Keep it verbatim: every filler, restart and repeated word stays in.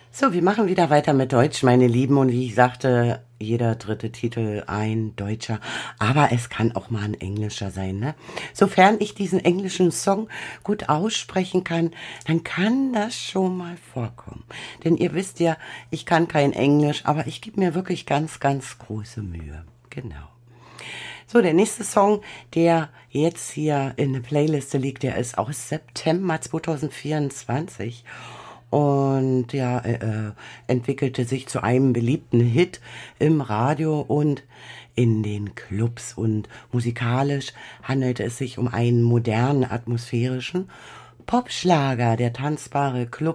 So, wir machen wieder weiter mit Deutsch, meine Lieben. Und wie ich sagte, jeder dritte Titel ein deutscher. Aber es kann auch mal ein englischer sein, ne? Sofern ich diesen englischen Song gut aussprechen kann, dann kann das schon mal vorkommen. Denn ihr wisst ja, ich kann kein Englisch, aber ich gebe mir wirklich ganz, ganz große Mühe. Genau. So, der nächste Song, der jetzt hier in der Playliste liegt, der ist aus September zweitausendvierundzwanzig. Und ja, äh, entwickelte sich zu einem beliebten Hit im Radio und in den Clubs. Und musikalisch handelte es sich um einen modernen, atmosphärischen Popschlager, der tanzbare Club